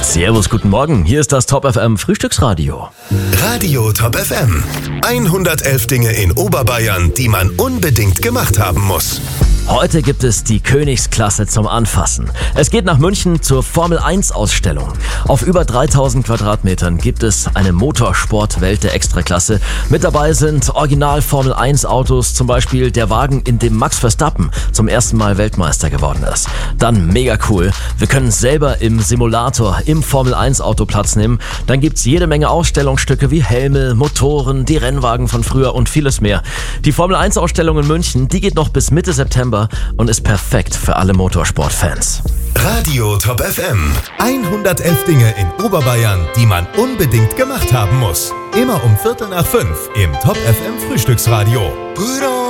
Servus, guten Morgen. Hier ist das Top FM Frühstücksradio. Radio Top FM. 111 Dinge in Oberbayern, die man unbedingt gemacht haben muss. Heute gibt es die Königsklasse zum Anfassen. Es geht nach München zur Formel-1-Ausstellung. Auf über 3000 Quadratmetern gibt es eine Motorsportwelt der Extraklasse. Mit dabei sind Original-Formel-1-Autos, zum Beispiel der Wagen, in dem Max Verstappen zum ersten Mal Weltmeister geworden ist. Dann mega cool, wir können selber im Simulator im Formel-1-Auto Platz nehmen. Dann gibt's jede Menge Ausstellungsstücke wie Helme, Motoren, die Rennwagen von früher und vieles mehr. Die Formel-1-Ausstellung in München, die geht noch bis Mitte September und ist perfekt für alle Motorsportfans. Radio Top FM. 111 Dinge in Oberbayern, die man unbedingt gemacht haben muss. Immer um 4:45 im Top FM Frühstücksradio.